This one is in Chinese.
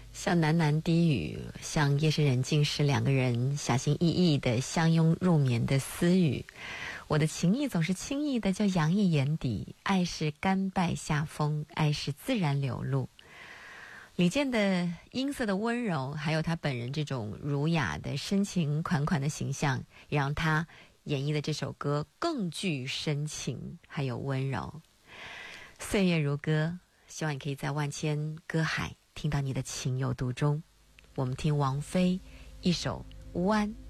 像喃喃低语，像夜深人静时两个人小心翼翼的相拥入眠的私语。我的情意总是轻易的就洋溢眼底，爱是甘拜下风，爱是自然流露。李健的音色的温柔，还有他本人这种儒雅的深情款款的形象，也让他演绎的这首歌更具深情还有温柔。岁月如歌，希望你可以在万千歌海听到你的情有独钟。我们听王菲一首《弯》。